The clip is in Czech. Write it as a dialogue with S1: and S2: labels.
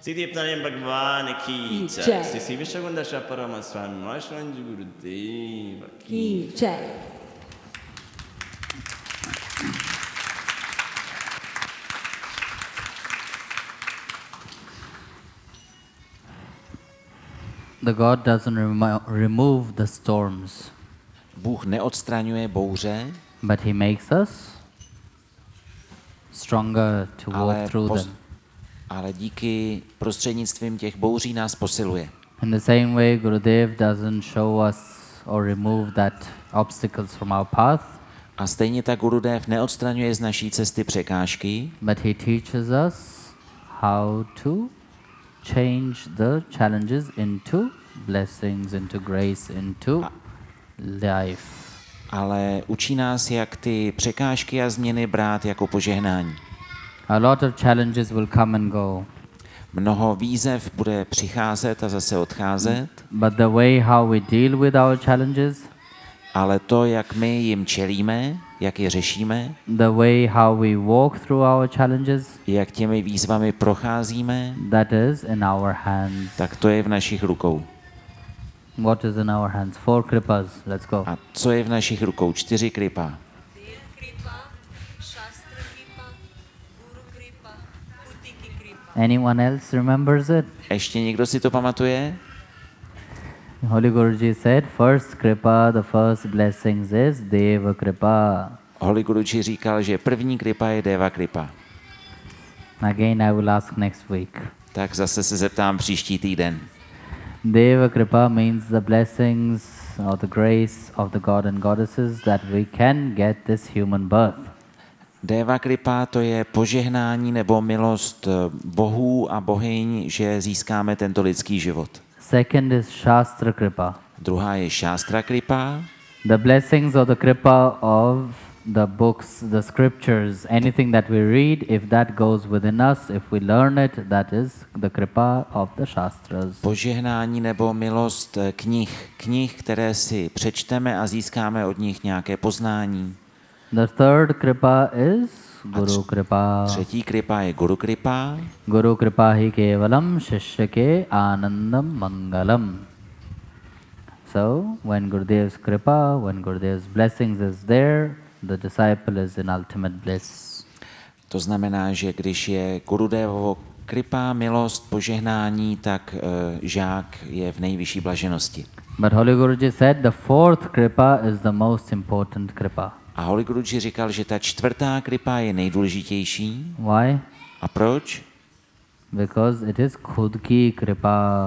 S1: Siddhi Ptanam Bhagwan ki
S2: Jai.
S1: jai. Sri Vishwagandasha Paramaswami Mahashanji Gurudeva ki
S2: Jai.
S3: The God doesn't remove the storms,
S4: Bůh neodstraňuje bouře,
S3: but He makes us stronger to walk through them.
S4: ale díky prostřednictvím těch bouří nás posiluje.
S3: In the same way, Gurudev doesn't show us or remove that obstacles from our path,
S4: A stejně tak Gurudev neodstraňuje z naší cesty překážky,
S3: but He teaches us how to change the challenges into blessings, into grace, into life.
S4: ale učí nás, jak ty překážky a změny brát jako požehnání.
S3: A lot of challenges will come and go,
S4: Mnoho výzev bude přicházet a zase odcházet,
S3: but the way how we deal with our challenges,
S4: ale to, jak my jim čelíme, jak je řešíme,
S3: the way how we walk through our challenges,
S4: jak těmi výzvami procházíme,
S3: that is in our hands.
S4: tak to je v našich rukou.
S3: What is in our hands? 4 kripas. Let's go.
S4: A co je v našich rukou? 4 kripa.
S5: Dev kripa, Shastra kripa, Guru kripa, Putiki kripa.
S3: Anyone else remembers it?
S4: Ještě někdo si to pamatuje?
S3: Holy Guruji said, first kripa, the first blessings is Deva kripa.
S4: Holy Guruji říkal, že první kripa je Deva kripa.
S3: Again, I will ask next week.
S4: Tak zase se zeptám příští týden.
S3: Deva kripa means the blessings or the grace of the God and goddesses that we can get this human birth.
S4: Deva kripa to je požehnání nebo milost bohů a bohyň, že získáme tento lidský život.
S3: Second is Shastra kripa.
S4: Druhá je Shastra kripa.
S3: The blessings or the kripa of the books, the scriptures, anything that we read, if that goes within us, if we learn it, that is the kripa of the Shastras.
S4: Požehnání nebo milost knih, které si přečteme a získáme od nich nějaké poznání.
S3: The third kripa is Guru kripa.
S4: Třetí kripa je Guru kripa.
S3: Guru kripa hi kevalam shishyake anandam mangalam. So, when Gurudev's kripa, when Gurudev's blessings is there, the disciple is in ultimate bliss.
S4: To znamená, že když je Gurudevovo kripa, milost, požehnání, tak žák je v nejvyšší blaženosti.
S3: But Holy Guruji said the fourth kripa is the most important kripa.
S4: A Holy Guruji říkal, že ta čtvrtá kripa je nejdůležitější.
S3: Why?
S4: A proč?
S3: Because it is khud ki kripa.